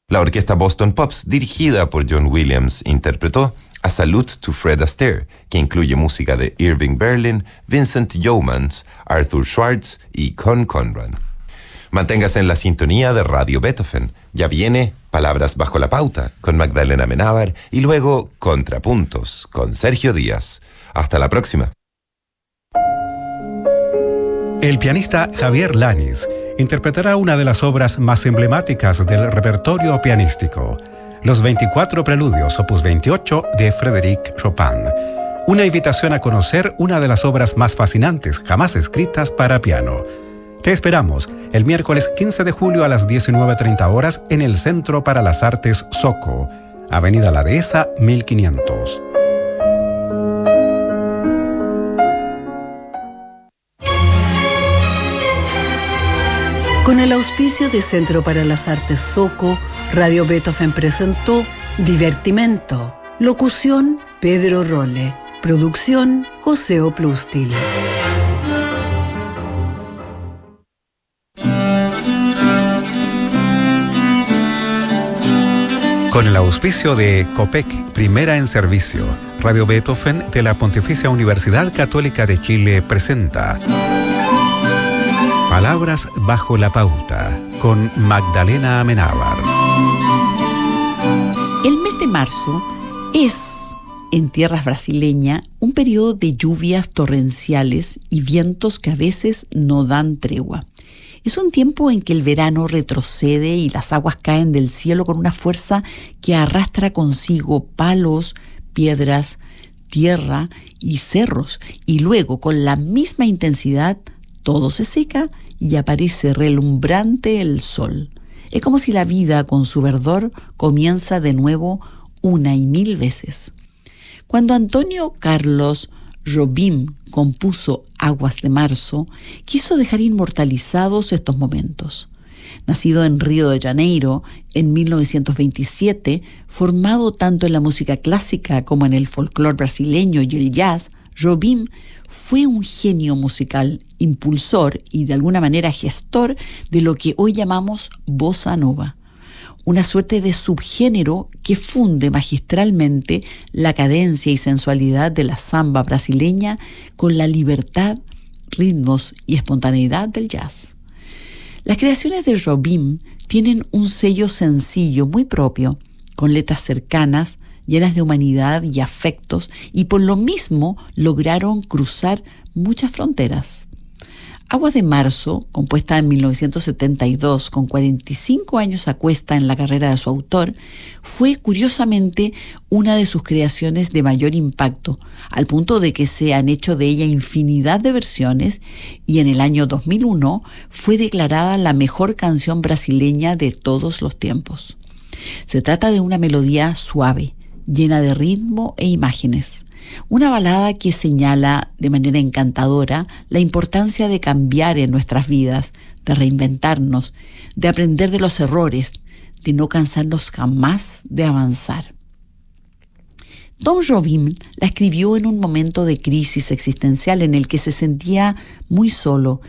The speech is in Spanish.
La orquesta Boston Pops, dirigida por John Williams, interpretó A Salute to Fred Astaire, que incluye música de Irving Berlin, Vincent Youmans, Arthur Schwartz y Con Conran. Manténgase en la sintonía de Radio Beethoven. Ya viene Palabras bajo la pauta con Magdalena Amenábar y luego Contrapuntos con Sergio Díaz. Hasta la próxima. El pianista Javier Lanis interpretará una de las obras más emblemáticas del repertorio pianístico, los 24 Preludios, opus 28 de Frédéric Chopin. Una invitación a conocer una de las obras más fascinantes jamás escritas para piano. Te esperamos el miércoles 15 de julio a las 19:30 horas en el Centro para las Artes Soco, Avenida La Dehesa, 1500. Con el auspicio de Centro para las Artes Soco, Radio Beethoven presentó Divertimento. Locución, Pedro Rolle. Producción, José Oplustil. Con el auspicio de COPEC, Primera en Servicio, Radio Beethoven de la Pontificia Universidad Católica de Chile presenta Palabras bajo la pauta, con Magdalena Amenábar. El mes de marzo es, en tierras brasileñas, un periodo de lluvias torrenciales y vientos que a veces no dan tregua. Es un tiempo en que el verano retrocede y las aguas caen del cielo con una fuerza que arrastra consigo palos, piedras, tierra y cerros, y luego, con la misma intensidad, todo se seca y aparece relumbrante el sol. Es como si la vida, con su verdor, comienza de nuevo una y mil veces. Cuando Antonio Carlos Jobim compuso Aguas de Marzo, quiso dejar inmortalizados estos momentos. Nacido en Río de Janeiro en 1927, formado tanto en la música clásica como en el folclore brasileño y el jazz, Jobim fue un genio musical, impulsor y de alguna manera gestor de lo que hoy llamamos bossa nova, una suerte de subgénero que funde magistralmente la cadencia y sensualidad de la samba brasileña con la libertad, ritmos y espontaneidad del jazz. Las creaciones de Jobim tienen un sello sencillo muy propio, con letras cercanas, llenas de humanidad y afectos, y por lo mismo lograron cruzar muchas fronteras. Aguas de Marzo, compuesta en 1972, con 45 años a cuesta en la carrera de su autor, fue curiosamente una de sus creaciones de mayor impacto, al punto de que se han hecho de ella infinidad de versiones, y en el año 2001 fue declarada la mejor canción brasileña de todos los tiempos. Se trata de una melodía suave, llena de ritmo e imágenes. Una balada que señala de manera encantadora la importancia de cambiar en nuestras vidas, de reinventarnos, de aprender de los errores, de no cansarnos jamás de avanzar. Tom Jobim la escribió en un momento de crisis existencial en el que se sentía muy solo